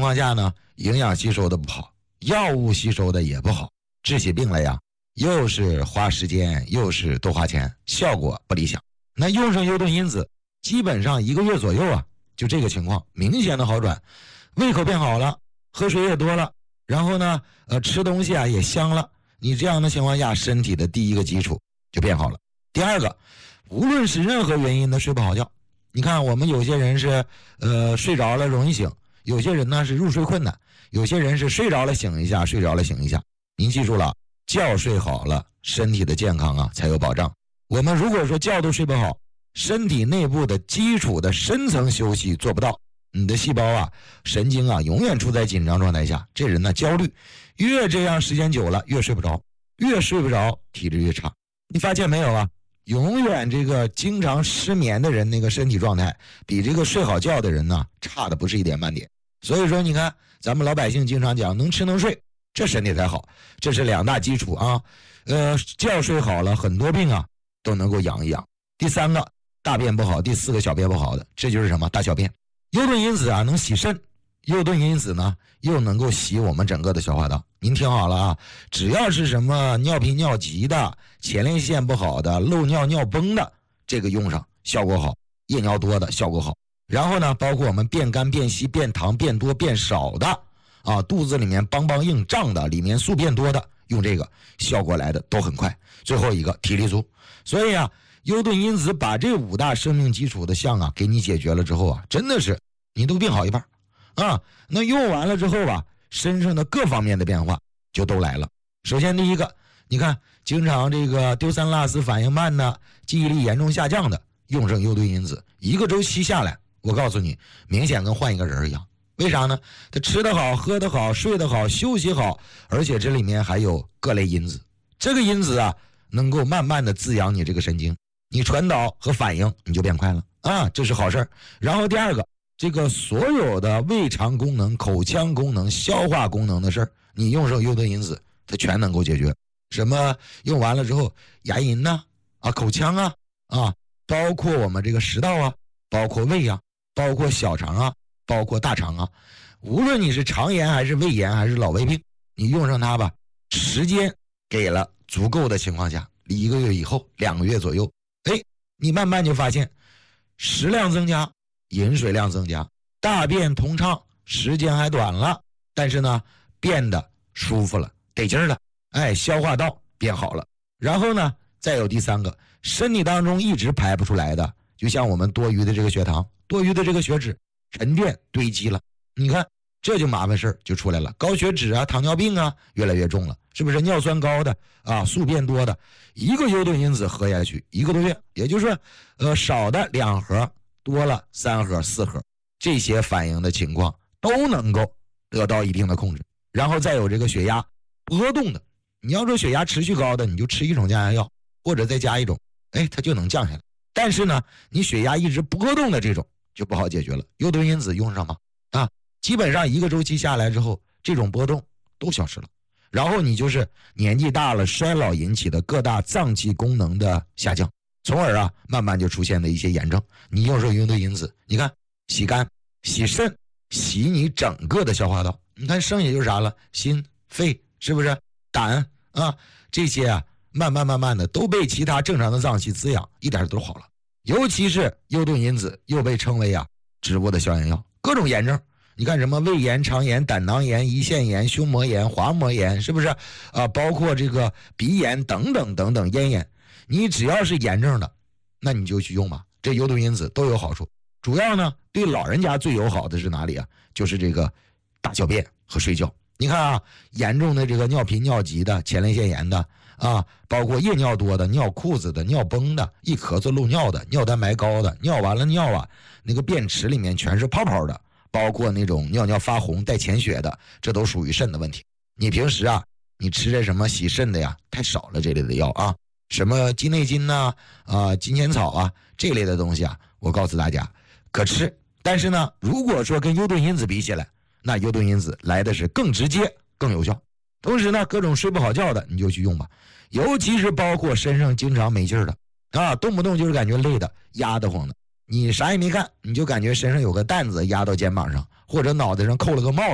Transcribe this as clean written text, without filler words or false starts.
况下呢，营养吸收的不好，药物吸收的也不好，治起病来呀，又是花时间，又是多花钱，效果不理想。那用上优盾因子，基本上1个月左右啊，就这个情况明显的好转，胃口变好了，喝水也多了，然后呢，吃东西啊也香了。你这样的情况下，身体的第一个基础就变好了。第二个，无论是任何原因的睡不好觉，你看我们有些人是睡着了容易醒，有些人呢是入睡困难，有些人是睡着了醒一下，睡着了醒一下。您记住了，觉睡好了，身体的健康啊才有保障。我们如果说觉都睡不好，身体内部的基础的深层休息做不到，你的细胞啊、神经啊永远处在紧张状态下，这人呢焦虑，越这样时间久了越睡不着，越睡不着体质越差。你发现没有啊？永远这个经常失眠的人，那个身体状态比这个睡好觉的人呢差的不是一点半点。所以说你看咱们老百姓经常讲能吃能睡，这身体才好，这是2大基础啊。觉睡好了，很多病啊都能够养一养。第3个大便不好，第4个小便不好的，这就是什么？大小便。优盾因子啊能洗肾，优盾因子呢又能够洗我们整个的消化道。您听好了啊，只要是什么尿频尿急的、前列腺不好的、漏尿尿崩的，这个用上效果好，夜尿多的效果好。然后呢，包括我们变干变稀变糖变多变少的啊，肚子里面梆梆硬胀的，里面素变多的，用这个效果来的都很快。最后一个体力足。所以啊，优盾因子把这5大生命基础的项啊给你解决了之后啊，真的是你都病好一半啊。那用完了之后啊，身上的各方面的变化就都来了。首先第一个，你看经常这个丢三落四反应慢的，记忆力严重下降的，用上优盾因子1个周期下来，我告诉你明显跟换一个人一样。为啥呢？他吃得好，喝得好，睡得好，休息好，而且这里面还有各类因子，这个因子啊能够慢慢的滋养你这个神经，你传导和反应你就变快了啊，这是好事。然后第2个，这个所有的胃肠功能、口腔功能、消化功能的事儿，你用上优盾因子它全能够解决。什么用完了之后牙龈呐口腔啊包括我们这个食道啊，包括胃啊，包括小肠啊，包括大肠啊，无论你是肠炎还是胃炎还是老胃病，你用上它吧，时间给了足够的情况下，1个月以后2个月左右，你慢慢就发现食量增加，饮水量增加，大便通畅，时间还短了，但是呢变得舒服了，得劲儿了，消化道变好了。然后呢再有第3个，身体当中一直排不出来的，就像我们多余的这个血糖、多余的这个血脂沉淀堆积了，你看这就麻烦事儿就出来了，高血脂啊、糖尿病啊越来越重了，是不是？尿酸高的啊、宿便多的，一个优盾因子喝下去1个多月，也就是少的2盒，多了3盒、4盒，这些反应的情况都能够得到一定的控制。然后再有这个血压波动的，你要说血压持续高的，你就吃1种降压药，或者再加1种，它就能降下来。但是呢，你血压一直波动的这种就不好解决了，优盾因子用上吧，基本上1个周期下来之后，这种波动都消失了。然后你就是年纪大了，衰老引起的各大脏器功能的下降，从而啊慢慢就出现的一些炎症。你用上优盾因子，你看洗肝、洗肾、洗你整个的消化道，你看剩下就是啥了？心、肺，是不是？胆啊，这些啊慢慢的都被其他正常的脏器滋养，一点都好了。尤其是优盾因子又被称为植物的消炎药，各种炎症。你看什么胃炎、肠炎、胆囊炎、胰腺炎、胸膜炎、滑膜炎，是不是包括这个鼻炎等等咽炎，你只要是炎症的，那你就去用吧，这优盾因子都有好处。主要呢对老人家最友好的是哪里啊？就是这个大小便和睡觉。你看严重的这个尿频尿急的、前列腺炎的包括夜尿多的、尿裤子的、尿崩的、一咳嗽漏尿的、尿蛋白高的、尿完了尿那个便池里面全是泡泡的，包括那种尿尿发红带潜血的，这都属于肾的问题。你平时你吃这什么洗肾的呀太少了，这类的药什么鸡内金金钱草这类的东西我告诉大家可吃，但是呢如果说跟优盾因子比起来，那优盾因子来的是更直接更有效。同时呢各种睡不好觉的你就去用吧，尤其是包括身上经常没劲儿的动不动就是感觉累的压得慌的，你啥也没干，你就感觉身上有个担子压到肩膀上，或者脑袋上扣了个帽子